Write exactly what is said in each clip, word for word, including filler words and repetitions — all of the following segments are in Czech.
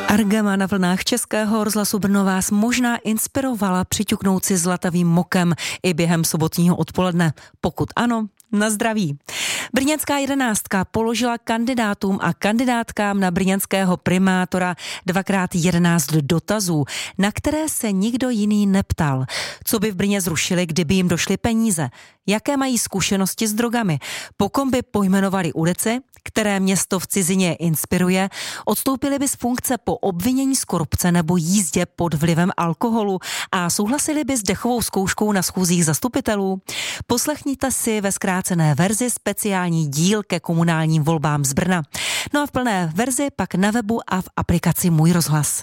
Argama na vlnách Českého rozhlasu Brno vás možná inspirovala přiťuknout si zlatavým mokem i během sobotního odpoledne. Pokud ano, na zdraví. Brněnská jedenáctka položila kandidátům a kandidátkám na brněnského primátora dvakrát jedenáct dotazů, na které se nikdo jiný neptal. Co by v Brně zrušili, kdyby jim došly peníze? Jaké mají zkušenosti s drogami? Po kom by pojmenovali ulici? Které město v cizině inspiruje? Odstoupili by z funkce po obvinění z korupce nebo jízdě pod vlivem alkoholu a souhlasili by s dechovou zkouškou na schůzích zastupitelů? Poslechněte si ve zkrácené verzi speciální díl ke komunálním volbám z Brna. No a v plné verzi pak na webu a v aplikaci Můj rozhlas.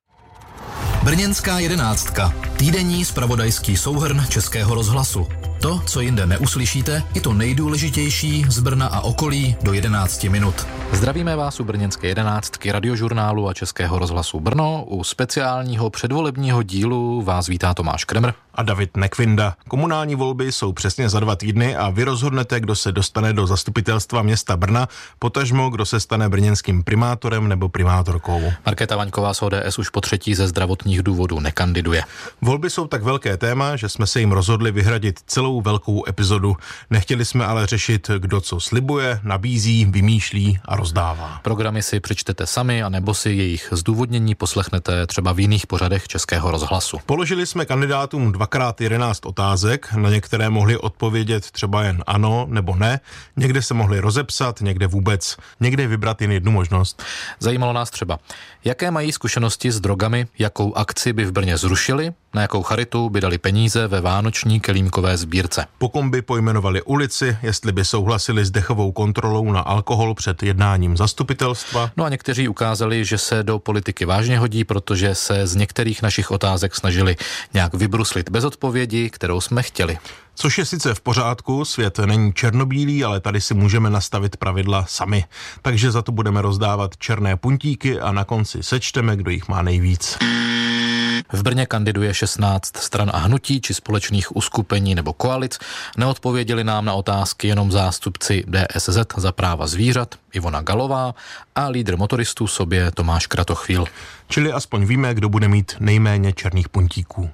Brněnská jedenáctka. Týdenní zpravodajský souhrn Českého rozhlasu. To, co jinde neuslyšíte, i to nejdůležitější z Brna a okolí do jedenácti minut. Zdravíme vás u brněnské jedenáctky, radiožurnálu a Českého rozhlasu Brno. U speciálního předvolebního dílu vás vítá Tomáš Kremr a David Nekvinda. Komunální volby jsou přesně za dva týdny a vy rozhodnete, kdo se dostane do zastupitelstva města Brna, potažmo kdo se stane brněnským primátorem nebo primátorkou. Markéta Vaňková z O D S už po třetí ze zdravotních důvodů nekandiduje. Volby jsou tak velké téma, že jsme se jim rozhodli vyhradit celou velkou epizodu. Nechtěli jsme ale řešit, kdo co slibuje, nabízí, vymýšlí a rozdává. Programy si přečtete sami a nebo si jejich zdůvodnění poslechnete třeba v jiných pořadech Českého rozhlasu. Položili jsme kandidátům dvakrát jedenáct otázek, na některé mohli odpovědět třeba jen ano nebo ne, někde se mohli rozepsat, někde vůbec, někde vybrat jen jednu možnost. Zajímalo nás třeba, jaké mají zkušenosti s drogami, jakou akci by v Brně zrušili, na jakou charitu by dali peníze ve vánoční kelímkové sbírce. Po kom by pojmenovali ulici, jestli by souhlasili s dechovou kontrolou na alkohol před jednáním zastupitelstva. No a někteří ukázali, že se do politiky vážně hodí, protože se z některých našich otázek snažili nějak vybruslit bez odpovědi, kterou jsme chtěli. Což je sice v pořádku, svět není černobílý, ale tady si můžeme nastavit pravidla sami. Takže za to budeme rozdávat černé puntíky a na konci sečteme, kdo jich má nejvíc. V Brně kandiduje šestnáct stran a hnutí či společných uskupení nebo koalic. Neodpověděli nám na otázky jenom zástupci D S Z za práva zvířat Ivona Galová a lídr motoristů sobě Tomáš Kratochvíl. Čili aspoň víme, kdo bude mít nejméně černých puntíků.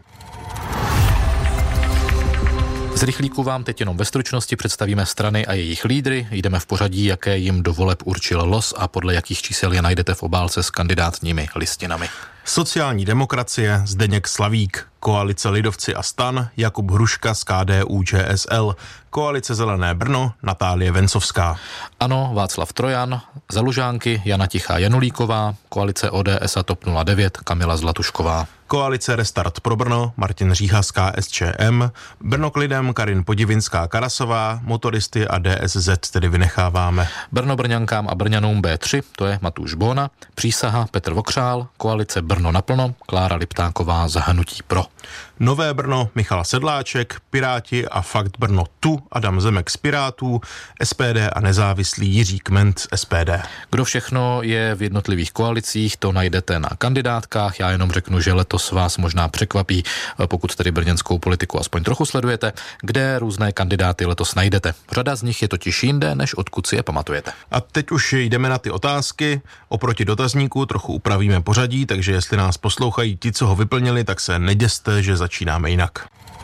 Z rychlíku vám teď jenom ve stručnosti představíme strany a jejich lídry. Jdeme v pořadí, jaké jim do voleb určil los a podle jakých čísel je najdete v obálce s kandidátními listinami. Sociální demokracie Zdeněk Slavík, koalice Lidovci a Stan Jakub Hruška z K D U Č S L, koalice Zelené Brno Natálie Vencovská. Ano, Václav Trojan, za Lužánky Jana Tichá Janulíková, koalice O D S a TOP nula devět Kamila Zlatušková. Koalice Restart pro Brno Martin Říha z K S Č M, Brno k lidem Karin Podivinská Karasová, motoristy a D S Z tedy vynecháváme. Brno Brňankám a Brňanům B tři, to je Matúš Bóna, Přísaha Petr Vokřál, koalice Brno naplno Klára Liptáková za hnutí Pro. Nové Brno Michal Sedláček, Piráti a Fakt Brno tu Adam Zemek z Pirátů, S P D a nezávislý Jiří Kment z S P D. Kdo všechno je v jednotlivých koalicích, to najdete na kandidátkách. Já jenom řeknu, že letos vás možná překvapí, pokud tedy brněnskou politiku aspoň trochu sledujete, kde různé kandidáty letos najdete. Řada z nich je totiž jinde, než odkud si je pamatujete. A teď už jdeme na ty otázky. Oproti dotazníku trochu upravíme pořadí, takže jestli nás poslouchají ti, co ho vyplnili, tak se neděste, že začínáme jinak.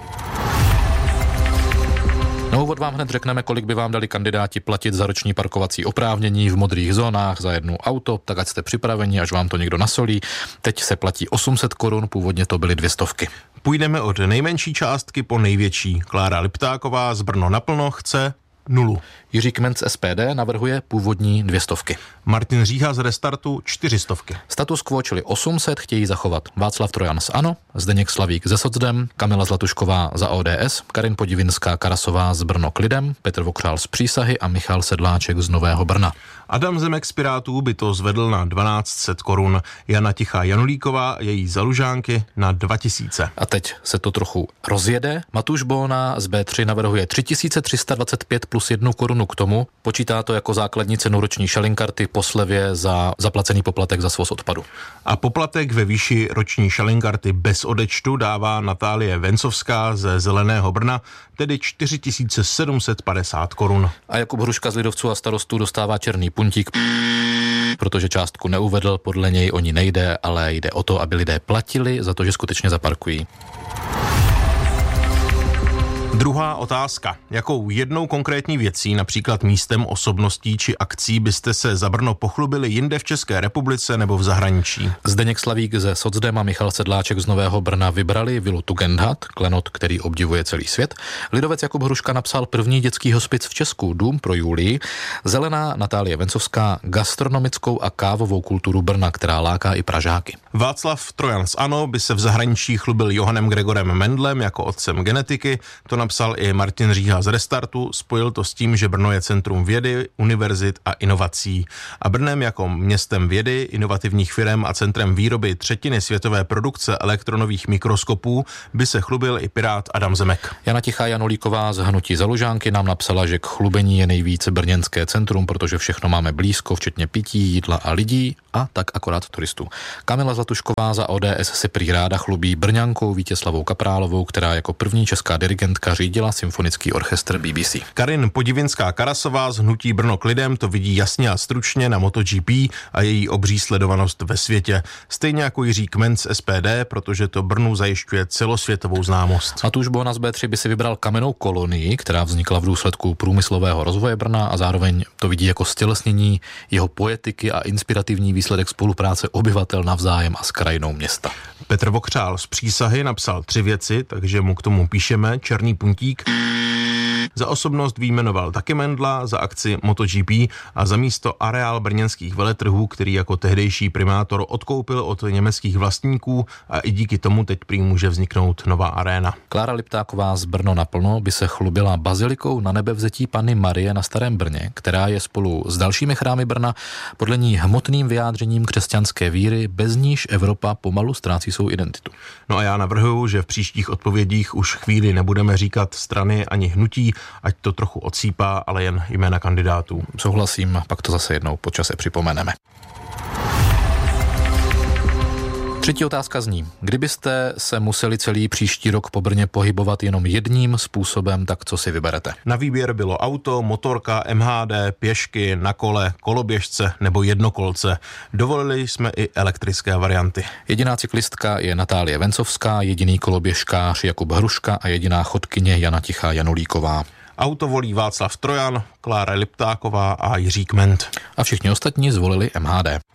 Na úvod vám hned řekneme, kolik by vám dali kandidáti platit za roční parkovací oprávnění v modrých zónách za jedno auto, tak ať jste připraveni, až vám to někdo nasolí. Teď se platí osm set korun, původně to byly dvě stovky. Půjdeme od nejmenší částky po největší. Klára Liptáková z Brno naplno chce nulu. Jiří Kment z S P D navrhuje původní dvě stovky. Martin Říha z Restartu čtyři stovky. Status quo, čili osm set, chtějí zachovat Václav Trojan z ANO, Zdeněk Slavík ze Socdem, Kamila Zlatušková za O D S, Karin Podivinská Karasová z Brno k lidem, Petr Vokřál z Přísahy a Michal Sedláček z Nového Brna. Adam Zemek z Pirátů by to zvedl na dvanáct set korun. Jana Tichá Janulíková a její za Lužánky na dva tisíce. A teď se to trochu rozjede. Matúš Bóna z B tři navrhuje tři tisíce tři sta dvacet pět plus jednu korunu k tomu. Počítá to jako základní cenu roční šalinkarty po slevě za zaplacený poplatek za svoz odpadu. A poplatek ve výši roční šalinkarty bez odečtu dává Natálie Vencovská ze Zeleného Brna, tedy čtyři tisíce sedm set padesát korun. A Jakub Hruška z Lidovců a Starostů dostává černý puntík. protože částku neuvedl, podle něj o ní nejde, ale jde o to, aby lidé platili za to, že skutečně zaparkují. Druhá otázka. Jakou jednou konkrétní věcí, například místem, osobností či akcí byste se za Brno pochlubili jinde v České republice nebo v zahraničí? Zdeněk Slavík ze Socdem a Michal Sedláček z Nového Brna vybrali vilu Tugendhat, klenot, který obdivuje celý svět. Lidovec Jakub Hruška napsal první dětský hospic v Česku, Dům pro Julii. Zelená Natálie Vencovská gastronomickou a kávovou kulturu Brna, která láká i Pražáky. Václav Trojan z ANO by se v zahraničí chlubil Johannem Gregorem Mendlem jako otcem genetiky. To napsal i Martin Říha z Restartu, spojil to s tím, že Brno je centrum vědy, univerzit a inovací. A Brnem jako městem vědy, inovativních firem a centrem výroby třetiny světové produkce elektronových mikroskopů by se chlubil i pirát Adam Zemek. Jana Tichá Janulíková z Hnutí za Lužánky nám napsala, že k chlubení je nejvíce brněnské centrum, protože všechno máme blízko, včetně pití, jídla a lidí, a tak akorát turistů. Kamila Zlatušková za O D S se prý ráda chlubí Brňankou Vítězslavou Kaprálovou, která jako první česká dirigentka řídila symfonický orchestr B B C. Karin Podivinská Karasová z Hnutí Brno k lidem to vidí jasně a stručně na MotoGP a její obří sledovanost ve světě. Stejně jako Jiří Kmen z S P D, protože to Brnu zajišťuje celosvětovou známost. Matuš Bona z B tři by si vybral kamennou kolonii, která vznikla v důsledku průmyslového rozvoje Brna a zároveň to vidí jako stělesnění jeho poetiky a inspirativní výsledek spolupráce obyvatel navzájem a s krajinou města. Petr Vokřál z Přísahy napsal tři věci, takže mu k tomu píšeme. Černý puntík. Za osobnost vyjmenoval taky Mendla, za akci MotoGP a za místo areál brněnských veletrhů, který jako tehdejší primátor odkoupil od německých vlastníků a i díky tomu teď prý může vzniknout nová aréna. Klára Liptáková z Brno naplno by se chlubila bazilikou na nebevzetí Panny Marie na Starém Brně, která je spolu s dalšími chrámy Brna podle ní hmotným vyjádřením křesťanské víry, bez níž Evropa pomalu ztrácí svou identitu. No a já navrhuju, že v příštích odpovědích už chvíli nebudeme říkat strany ani hnutí, ať to trochu odsýpá, ale jen jména kandidátů. Souhlasím, pak to zase jednou po čase připomeneme. Třetí otázka zní, kdybyste se museli celý příští rok po Brně pohybovat jenom jedním způsobem, tak co si vyberete? Na výběr bylo auto, motorka, M H D, pěšky, na kole, koloběžce nebo jednokolce. Dovolili jsme i elektrické varianty. Jediná cyklistka je Natálie Vencovská, jediný koloběžkář Jakub Hruška a jediná chodkyně Jana Tichá Janulíková. Auto volí Václav Trojan, Klára Liptáková a Jiří Kment. A všichni ostatní zvolili M H D.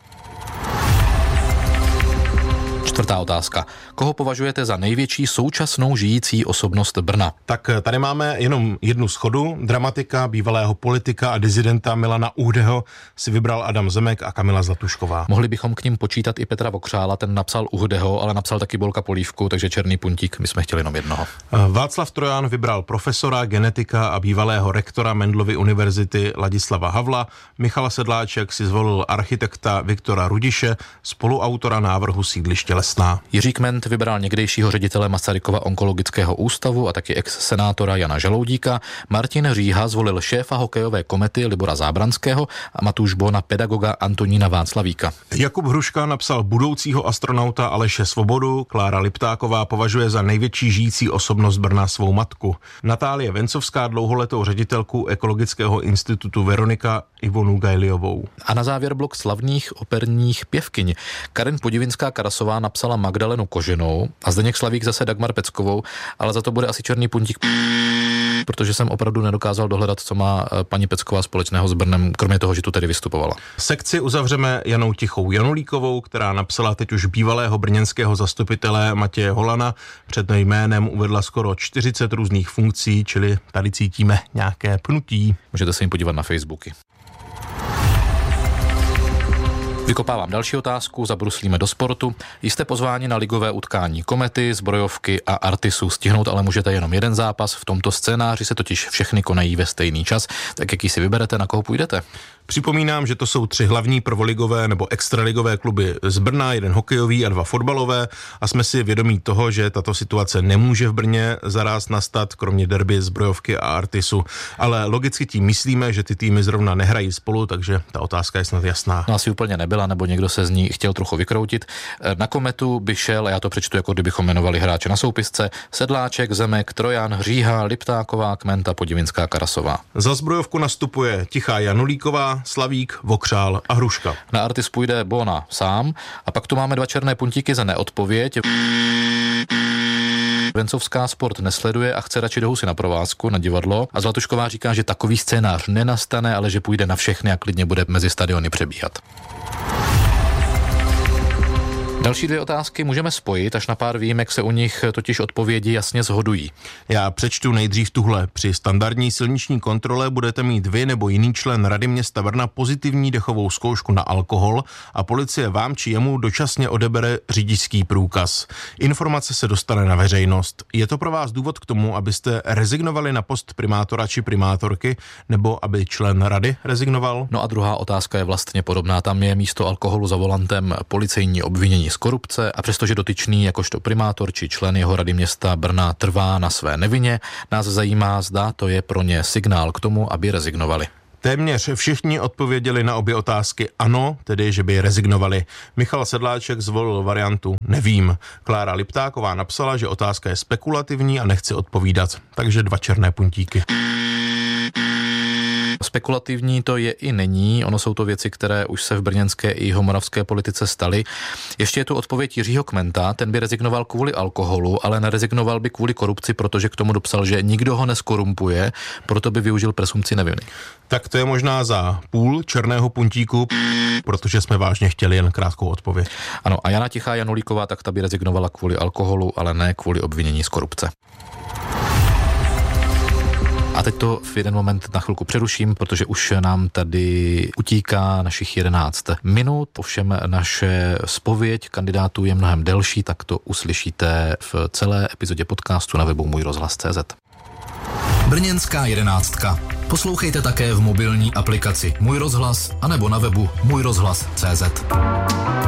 Čtvrtá otázka. Koho považujete za největší současnou žijící osobnost Brna? Tak tady máme jenom jednu shodu. Dramatika, bývalého politika a dizidenta Milana Uhdeho si vybral Adam Zemek a Kamila Zlatušková. Mohli bychom k nim počítat i Petra Vokřála, ten napsal Uhdeho, ale napsal taky Bolka Polívku, takže černý puntík, my jsme chtěli jenom jednoho. Václav Trojan vybral profesora, genetika a bývalého rektora Mendlovy univerzity Ladislava Havla. Michal Sedláček si zvolil architekta Viktora Rudiše, spoluautora návrhu sídliště Lesná. Jiří Kment vybral někdejšího ředitele Masarykova onkologického ústavu a taky ex-senátora Jana Žaloudíka. Martin Říha zvolil šéfa hokejové komety Libora Zábranského a Matuš Bona pedagoga Antonína Václavíka. Jakub Hruška napsal budoucího astronauta Aleše Svobodu. Klára Liptáková považuje za největší žijící osobnost Brna svou matku. Natálie Vencovská dlouholetou ředitelku Ekologického institutu Veronika Ivonu Gajliovou. A na závěr blok slavných operních pěvkyň. Karin Podivinská Karasová napsala Magdalenu Koženou a Zdeněk Slavík zase Dagmar Peckovou, ale za to bude asi černý puntík, protože jsem opravdu nedokázal dohledat, co má paní Pecková společného s Brnem, kromě toho, že tu tedy vystupovala. Sekci uzavřeme Janou Tichou Janulíkovou, která napsala teď už bývalého brněnského zastupitele Matěje Holana. Před jménem uvedla skoro čtyřicet různých funkcí, čili tady cítíme nějaké pnutí. Můžete se jim podívat na Facebooky. Vykopávám další otázku, zabruslíme do sportu. Jste pozváni na ligové utkání Komety, Zbrojovky a Artisu. Stihnout ale můžete jenom jeden zápas. V tomto scénáři se totiž všechny konají ve stejný čas. Tak jaký si vyberete, na koho půjdete? Připomínám, že to jsou tři hlavní prvoligové nebo extraligové kluby z Brna, jeden hokejový a dva fotbalové a jsme si vědomí toho, že tato situace nemůže v Brně zaráz nastat, kromě derby Zbrojovky a Artisu. Ale logicky tím myslíme, že ty týmy zrovna nehrají spolu, takže ta otázka je snad jasná. No asi úplně nebyla, nebo někdo se z ní chtěl trochu vykroutit. Na Kometu by šel, a já to přečtu, jako kdybychom jmenovali hráče na soupisce, Sedláček, Zemek, Trojan, Říha, Liptáková, Kmenta, Podivinská, Karasová. Za Zbrojovku nastupuje Tichá Janulíková, Škoda, Slavík, Vokřál a Hruška. Na Artis půjde Bona sám a pak tu máme dva černé puntíky za neodpověď. Vencovská sport nesleduje a chce radši do Husy na provázku, na divadlo. A Zlatušková říká, že takový scénář nenastane, ale že půjde na všechny a klidně bude mezi stadiony přebíhat. Další dvě otázky můžeme spojit, až na pár výjimek se u nich totiž odpovědi jasně shodují. Já přečtu nejdřív tuhle. Při standardní silniční kontrole budete mít vy nebo jiný člen Rady města Brna pozitivní dechovou zkoušku na alkohol a policie vám či jemu dočasně odebere řidičský průkaz. Informace se dostane na veřejnost. Je to pro vás důvod k tomu, abyste rezignovali na post primátora či primátorky, nebo aby člen rady rezignoval? No a druhá otázka je vlastně podobná. Tam je místo alkoholu za volantem policejní obvinění z korupce a přestože dotyčný jakožto primátor či člen jeho rady města Brna trvá na své nevině, nás zajímá, zda to je pro ně signál k tomu, aby rezignovali. Téměř všichni odpověděli na obě otázky ano, tedy že by rezignovali. Michal Sedláček zvolil variantu nevím. Klára Liptáková napsala, že otázka je spekulativní a nechce odpovídat, takže dva černé puntíky. Spekulativní to je i není, ono jsou to věci, které už se v brněnské i jihomoravské politice staly. Ještě je tu odpověď Jiřího Kmenta, ten by rezignoval kvůli alkoholu, ale nerezignoval by kvůli korupci, protože k tomu dopsal, že nikdo ho neskorumpuje, proto by využil presumpci neviny. Tak to je možná za půl černého puntíku, protože jsme vážně chtěli jen krátkou odpověď. Ano, a Jana Tichá Janulíková, tak ta by rezignovala kvůli alkoholu, ale ne kvůli obvinění z korupce. A teď to v jeden moment na chvilku přeruším, protože už nám tady utíká našich jedenáct minut. Ovšem naše zpověď kandidátů je mnohem delší, tak to uslyšíte v celé epizodě podcastu na webu můj rozhlas tečka cé zet. Brněnská jedenáctka. Poslouchejte také v mobilní aplikaci Můj rozhlas anebo na webu můj rozhlas tečka cé zet.